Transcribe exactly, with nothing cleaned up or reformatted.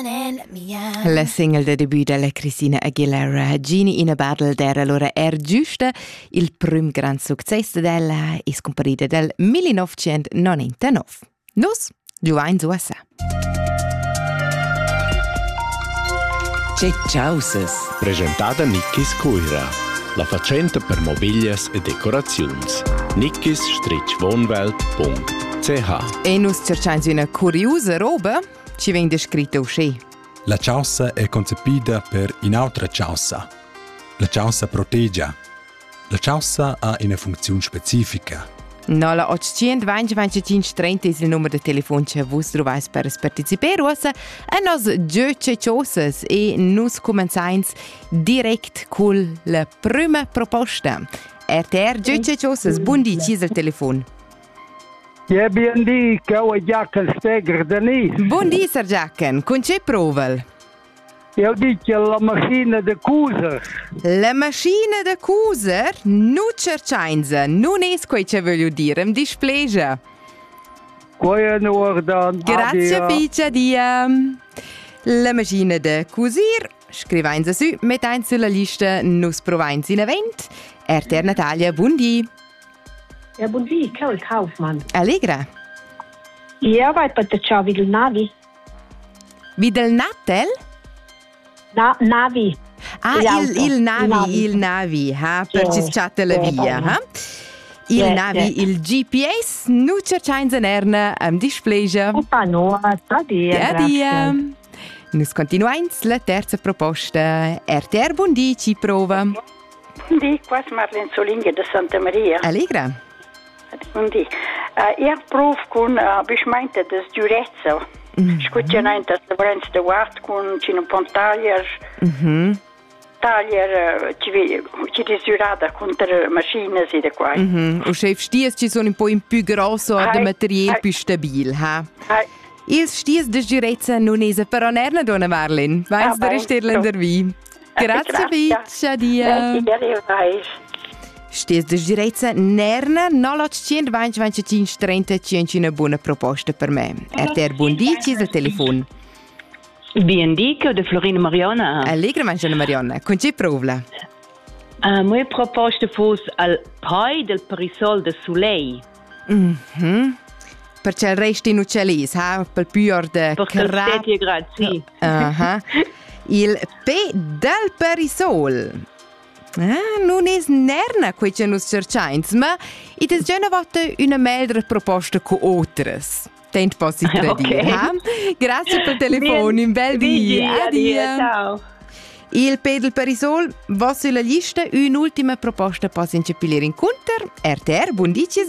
La single de debut della Christina Aguilera, Genie in a Battle, era allora er giusta il prim gran successo della e scomparita del millenovecentonovantanove. Nus, Giovanni Zuassa. C'è Ciausas. Presentata Nickis Cuira, la facenta per mobilias e decorazions. nickis wohnwelt punkt c h. E nus cercando una curiosa roba, ci viene descritta uscì. La ciaussa è concepita per un'altra ciaussa. La ciaussa protegge. La ciaussa ha una funzione specifica. No, la ottocento venticinque trenta è il numero di telefono che voi trovate per partecipare a nos gioce ciosas e nus cominciamo direct con la prima proposta. R T R gioce ciosas, buondì, ci è il telefono. Ja, buondì, che ho Giacan Steger Denis. Buondì, Sir Giacan, con che provel? Io dico la macchina de cuser. La macchina de cuser? Non cercainza, non è quello che voglio dire, mi dispiace. Qua in ordine. Grazie, Piccia, dia. La macchina de cuser, scrivainza su, mettain sulla lista, nus provainz in event. R T R Natalia, buondì. Ja, buondì, Carol Kaufmann. Allegra. Ja, vai per te ciao, videl Navi. Videl Natel? Na, Navi. Ah, il, il Navi, Navi, il Navi, ha, per Sì, ci scatta la sì, via, sì. ha? Il Sì, Navi, sì. il G P S, nu cercainza nerna, am displeja. Opa, no, adia, Adia. Nus continuains la terza proposta. R T R, buondì, ci prova. Buondì, qua è Marlene Solinghe da Santa Maria. Allegra. Buondì. Uh, io provo con uh, bismente des giurezza. Mm-hmm. Scuccianente la valenza de guard con un pontaglier. Mhm. Taglier ci risurata contro macchine e da qua. Mhm. O chef stias ci sono un po' in più grosso e Hai, materiale hai. più stabile, ha? Hai. Il stias de giurezza non è però nerna, donna Marlene. Vai Ah, da vai. resterla vi. Grazie, Grazie. Piccia, dia. Sties de giurezza nerna, no l'ottocento venticinque trenta c'è una buona proposta per me. R T R, buondì, ci è il telefono. Buondì, de Florina Mariana. Allegra, mangiana Marionna. Con che provla? Uh, mia proposta fosse al pai del Parisol de Soleil. Mhm. Perché il resto in uccellis, ha? Per più de Perché il sette gradi, sì. Aha. Il P del Parisol. Ah, non è nerna quel che nos cercains, ma it is già una volta una meglio proposta con otras. Tent posso dire, Ok. ha? Grazie per il telefono, un bel dia. Addio, ciao. Il P del Parisol, va sulla lista, un'ultima proposta posso incepire in counter. R T R, buon dici.